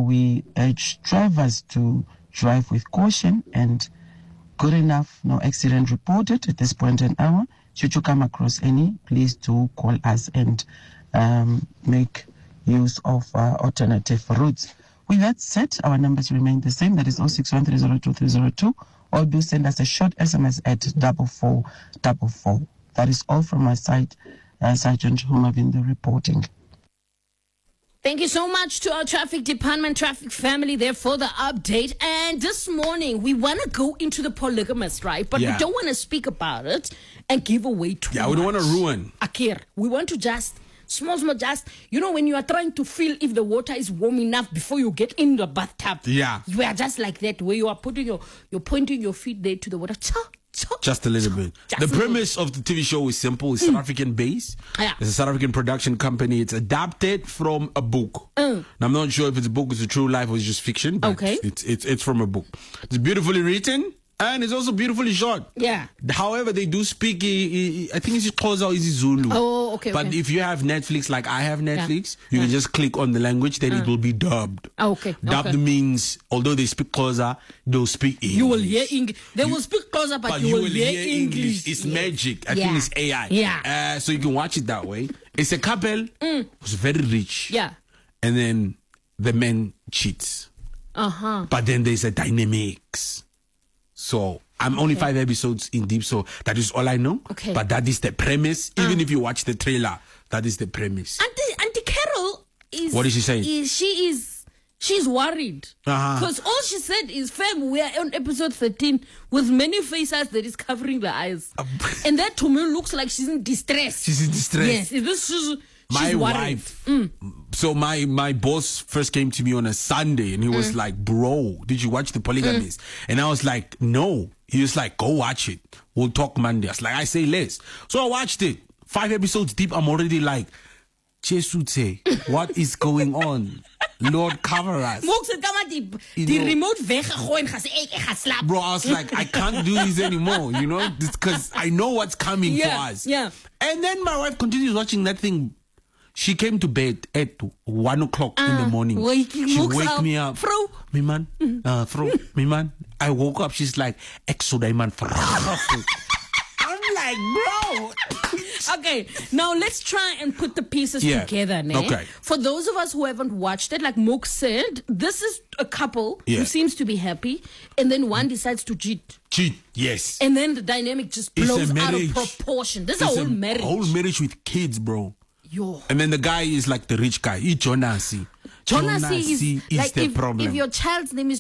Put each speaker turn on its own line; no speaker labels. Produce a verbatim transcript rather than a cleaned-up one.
we urge drivers to drive with caution and good enough, no accident reported at this point in hour. Should you come across any, please do call us and um, make use of uh, alternative routes. With that said, our numbers remain the same. That is zero six one three zero two three zero two. Or do send us a short S M S at double four double four. That is all from my side, uh, Sergeant Humavin, the reporting.
Thank you so much to our traffic department, traffic family there for the update. And this morning, we want to go into the polygamous, right? But
Yeah.
we don't want to speak about it and give away too
Yeah,
much.
we don't want to ruin.
Akir, we want to just, small, small, just, you know, when you are trying to feel if the water is warm enough before you get in the bathtub.
Yeah.
You are just like that, where you are putting your, you're pointing your feet there to the water. Cha, cha,
Just a little
cha,
bit.
just
The
a little
premise of the T V show is simple. It's South African based.
Yeah.
It's a South African production company. It's adapted from a book.
Mm.
Now, I'm not sure if it's a book, it's a true life, or it's just fiction. But
Okay.
It's, it's, it's from a book. It's beautifully written. And it's also beautifully shot.
Yeah.
However, they do speak, I I think it's Xhosa or is it Zulu.
Oh, okay,
But
okay.
if you have Netflix, like I have Netflix, you
Yeah.
can just click on the language, then it will be dubbed.
Oh, okay,
Dubbed
okay.
means, although they speak Xhosa, they'll speak English.
You will hear English. They will speak closer, but,
But
you, will hear, English.
It's
Yeah.
magic. I
Yeah.
think it's A I.
Yeah.
Uh, so you can watch it that way. It's a couple who's very rich.
Yeah.
And then the man cheats.
Uh-huh.
But then there's a dynamics. So I'm only five episodes in deep, so that is all I know.
Okay.
But that is the premise. Even if you watch the trailer, that is the premise.
Auntie, Auntie Carol is...
What is she saying?
Is, she is... She's worried.
Uh-huh.
Because all she said is, fam, we are on episode thirteen with many faces that is covering the eyes. And that to me looks like she's in distress.
She's in distress.
Yes. Is this... She's,
My
she's worried.
wife. So my my boss first came to me on a Sunday and he was like, "Bro, did you watch The Polygamist?" And I was like, "No." He was like, "Go watch it. We'll talk Monday." I was like, "I say less." So I watched it. Five episodes deep. I'm already like, "Jesute, what is going on? Lord, cover us."
Moek sit maar die,
You
die
know-
remote weggegooi en gaan sê, ek, ek gaan slaap.
Bro, I was like, I can't do this anymore, you know, because I know what's coming
Yeah,
for us.
yeah.
And then my wife continues watching that thing. She came to bed at one o'clock in the morning.
waking
She
Moek's
wake
up.
me up.
Vrou.
Me man, uh, vrou, me man. I woke up. She's like, "Exoday man, vrou." I'm like, bro.
Okay, now let's try and put the pieces
Yeah.
together. Ne?
Okay.
For those of us who haven't watched it, like Mook said, this is a couple
Yeah.
who seems to be happy, and then one decides to cheat.
Cheat, yes.
And then the dynamic just
It's a
blows out of
marriage.
proportion. This is
It's
a whole marriage.
Whole marriage with kids, bro.
Yo.
And then the guy is like the rich guy. He Jonasi.
Jonasi is,
is
like
the
if,
problem.
if your child's name is